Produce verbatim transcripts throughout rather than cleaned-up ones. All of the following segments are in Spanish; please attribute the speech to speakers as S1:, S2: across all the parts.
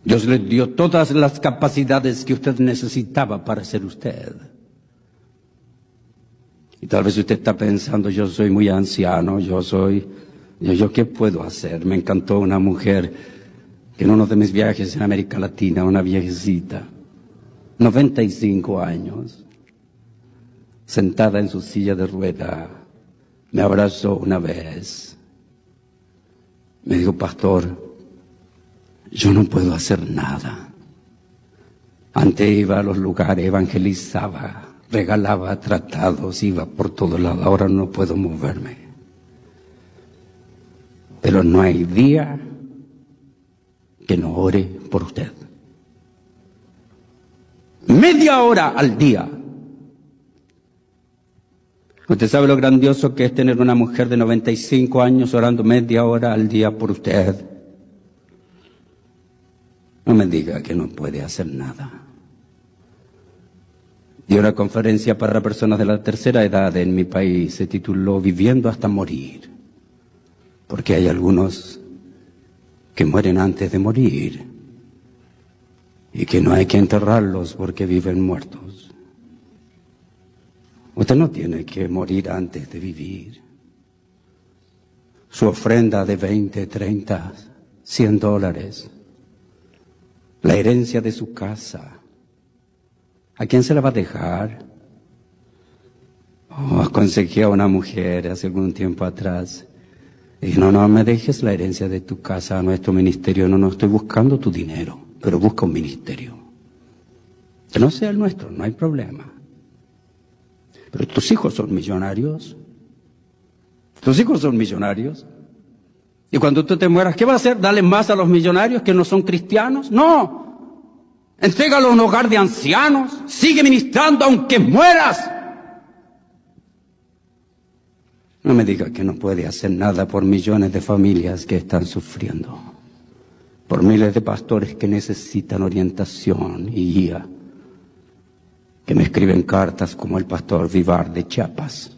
S1: Dios le dio todas las capacidades que usted necesitaba para ser usted. Y tal vez usted está pensando, yo soy muy anciano, yo soy, yo, yo ¿qué puedo hacer? Me encantó una mujer que en uno de mis viajes en América Latina, una viejecita, noventa y cinco años, sentada en su silla de rueda, me abrazó una vez. Me dijo, pastor, yo no puedo hacer nada. Antes iba a los lugares, evangelizaba, regalaba tratados, iba por todos lados. Ahora no puedo moverme. Pero no hay día que no ore por usted. Media hora al día. Usted sabe lo grandioso que es tener una mujer de noventa y cinco años orando media hora al día por usted. No me diga que no puede hacer nada. Y una conferencia para personas de la tercera edad en mi país se tituló Viviendo hasta morir. Porque hay algunos que mueren antes de morir y que no hay que enterrarlos porque viven muertos. Usted no tiene que morir antes de vivir. Su ofrenda de veinte, treinta, cien dólares, la herencia de su casa, ¿a quién se la va a dejar? Oh, aconsejé a una mujer hace algún tiempo atrás. Y dije, no, no me dejes la herencia de tu casa a nuestro ministerio. No, no estoy buscando tu dinero, pero busca un ministerio. Que no sea el nuestro, no hay problema. Pero tus hijos son millonarios. Tus hijos son millonarios. Y cuando tú te mueras, ¿qué vas a hacer? ¿Darle más a los millonarios que no son cristianos? No. Entrégalo a un hogar de ancianos. Sigue ministrando aunque mueras. No me diga que no puede hacer nada por millones de familias que están sufriendo. Por miles de pastores que necesitan orientación y guía. Que me escriben cartas como el pastor Vivar de Chiapas.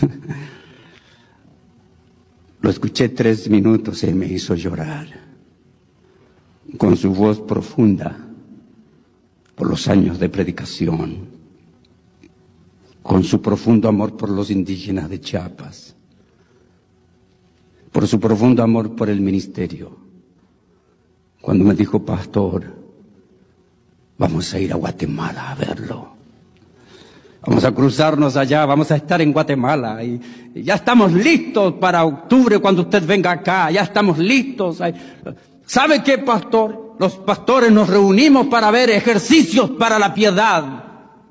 S1: Lo escuché tres minutos y me hizo llorar. Con su voz profunda, por los años de predicación. Con su profundo amor por los indígenas de Chiapas. Por su profundo amor por el ministerio. Cuando me dijo, pastor, vamos a ir a Guatemala a verlo. Vamos a cruzarnos allá, vamos a estar en Guatemala y, y ya estamos listos para octubre cuando usted venga acá, ya estamos listos. ¿Sabe qué, pastor? Los pastores nos reunimos para ver ejercicios para la piedad.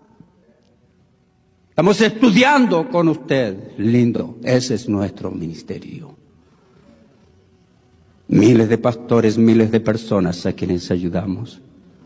S1: Estamos estudiando con usted. Lindo, ese es nuestro ministerio. Miles de pastores, miles de personas a quienes ayudamos.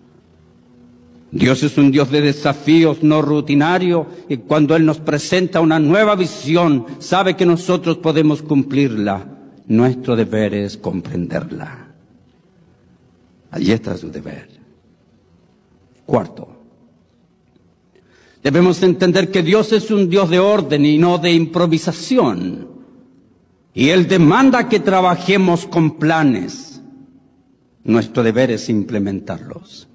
S1: Dios es un Dios de desafíos, no rutinario, y cuando Él nos presenta una nueva visión, sabe que nosotros podemos cumplirla. Nuestro deber es comprenderla. Allí está su deber. Cuarto, debemos entender que Dios es un Dios de orden y no de improvisación. Y Él demanda que trabajemos con planes. Nuestro deber es implementarlos.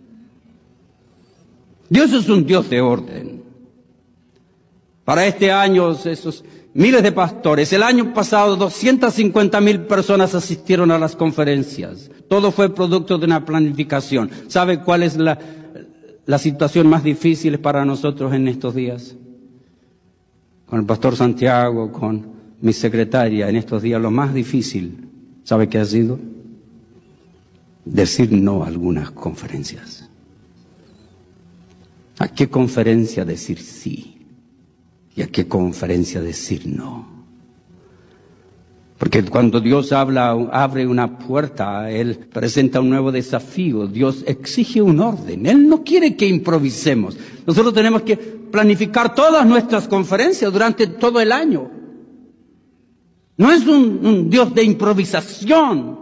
S1: Dios es un Dios de orden. Para este año, esos miles de pastores, el año pasado doscientas cincuenta mil personas asistieron a las conferencias. Todo fue producto de una planificación. ¿Sabe cuál es la, la situación más difícil para nosotros en estos días? Con el pastor Santiago, con mi secretaria, en estos días lo más difícil, ¿sabe qué ha sido? Decir no a algunas conferencias. ¿A qué conferencia decir sí? ¿Y a qué conferencia decir no? Porque cuando Dios habla, abre una puerta, Él presenta un nuevo desafío. Dios exige un orden. Él no quiere que improvisemos. Nosotros tenemos que planificar todas nuestras conferencias durante todo el año. No es un, un Dios de improvisación.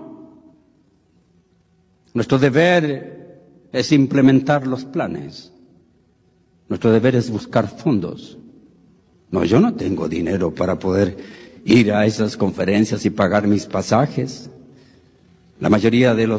S1: Nuestro deber es implementar los planes. Nuestro deber es buscar fondos. No, yo no tengo dinero para poder ir a esas conferencias y pagar mis pasajes. La mayoría de los